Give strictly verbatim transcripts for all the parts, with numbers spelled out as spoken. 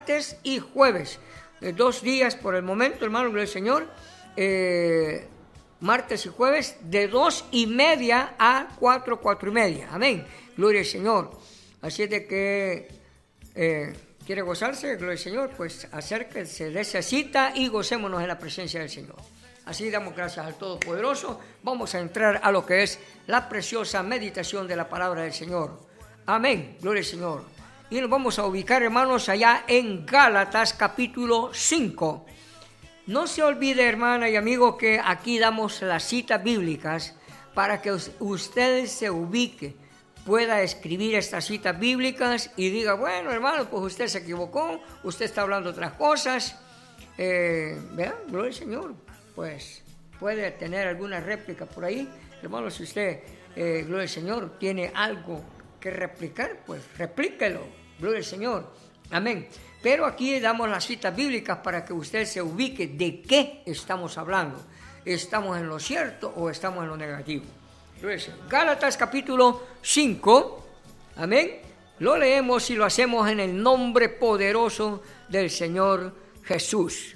Martes y jueves, eh, dos días por el momento, hermano, gloria al Señor, eh, martes y jueves de dos y media a cuatro, cuatro y media, amén, gloria al Señor. Así es de que eh, quiere gozarse, gloria al Señor, pues acérquese de esa cita y gocémonos en la presencia del Señor. Así damos gracias al Todopoderoso. Vamos a entrar a lo que es la preciosa meditación de la palabra del Señor, amén, gloria al Señor. Y nos vamos a ubicar, hermanos, allá en Gálatas capítulo cinco. No se olvide, hermana y amigo, que aquí damos las citas bíblicas para que usted se ubique, pueda escribir estas citas bíblicas y diga, bueno, hermano, pues usted se equivocó, usted está hablando otras cosas. Eh, ¿Verdad? Gloria al Señor. Pues puede tener alguna réplica por ahí. Hermano, si usted, eh, gloria al Señor, tiene algo que replicar, pues replíquelo. Gloria al Señor, amén. Pero aquí damos las citas bíblicas para que usted se ubique de qué estamos hablando. ¿Estamos en lo cierto o estamos en lo negativo? Gloria al Señor. Gálatas capítulo cinco, amén. Lo leemos y lo hacemos en el nombre poderoso del Señor Jesús.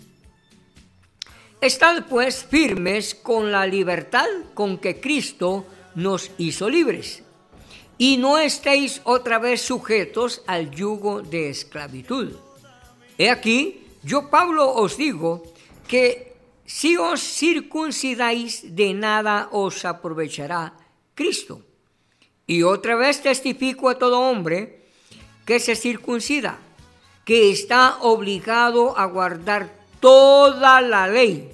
Estad pues firmes con la libertad con que Cristo nos hizo libres. Y no estéis otra vez sujetos al yugo de esclavitud. He aquí, yo Pablo os digo que si os circuncidáis, de nada os aprovechará Cristo. Y otra vez testifico a todo hombre que se circuncida, que está obligado a guardar toda la ley.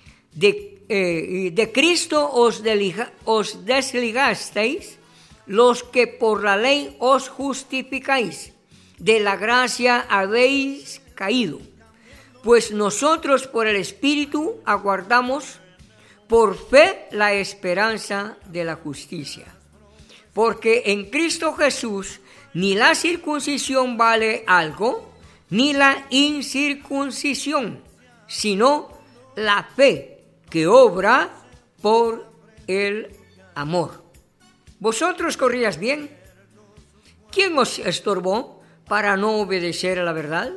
De, eh, de Cristo os, deliga, os desligasteis, los que por la ley os justificáis, de la gracia habéis caído. Pues nosotros por el Espíritu aguardamos por fe la esperanza de la justicia. Porque en Cristo Jesús ni la circuncisión vale algo, ni la incircuncisión, sino la fe que obra por el amor. ¿Vosotros corríais bien? ¿Quién os estorbó para no obedecer a la verdad?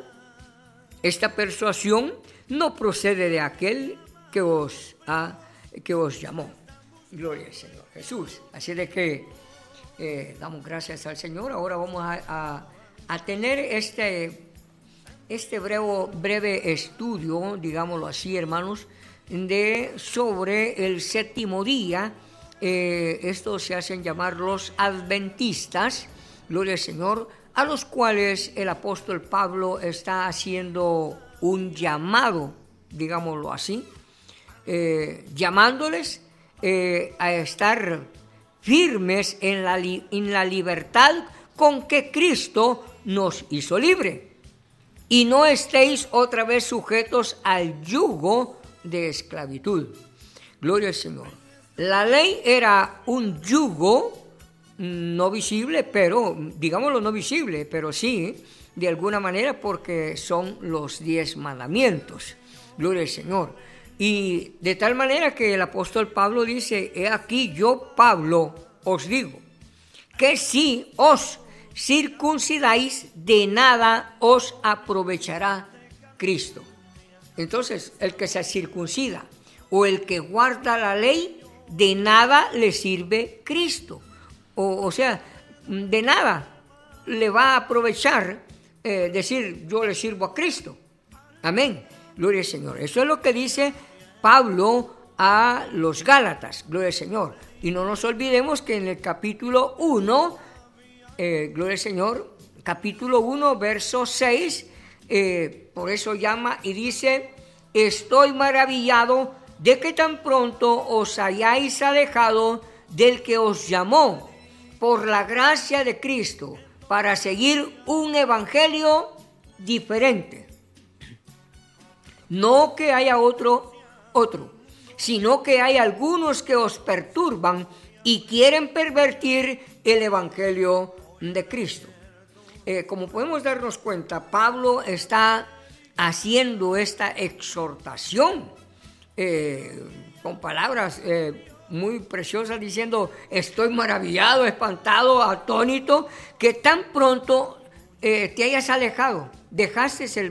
Esta persuasión no procede de aquel que os, ha, que os llamó. Gloria al Señor Jesús. Así de que eh, damos gracias al Señor. Ahora vamos a, a, a tener este, este breve, breve estudio, digámoslo así, hermanos, de sobre el séptimo día. Eh, estos se hacen llamar los adventistas, gloria al Señor, a los cuales el apóstol Pablo está haciendo un llamado, digámoslo así, eh, llamándoles eh, a estar firmes en la, li- en la libertad con que Cristo nos hizo libre, y no estéis otra vez sujetos al yugo de esclavitud. Gloria al Señor. La ley era un yugo no visible, pero, digámoslo no visible, pero sí, de alguna manera, porque son los diez mandamientos. Gloria al Señor. Y de tal manera que el apóstol Pablo dice, he aquí yo, Pablo, os digo, que si os circuncidáis, de nada os aprovechará Cristo. Entonces, el que se circuncida o el que guarda la ley, de nada le sirve Cristo. O, o sea, de nada le va a aprovechar eh, decir yo le sirvo a Cristo. Amén. Gloria al Señor. Eso es lo que dice Pablo a los Gálatas. Gloria al Señor. Y no nos olvidemos que en el capítulo uno, eh, gloria al Señor, capítulo uno, verso seis, eh, por eso llama y dice, estoy maravillado de que tan pronto os hayáis alejado del que os llamó por la gracia de Cristo para seguir un evangelio diferente. No que haya otro, otro, sino que hay algunos que os perturban y quieren pervertir el evangelio de Cristo. Eh, como podemos darnos cuenta, Pablo está haciendo esta exhortación Eh, con palabras eh, muy preciosas, diciendo, estoy maravillado, espantado, atónito, que tan pronto eh, te hayas alejado dejaste el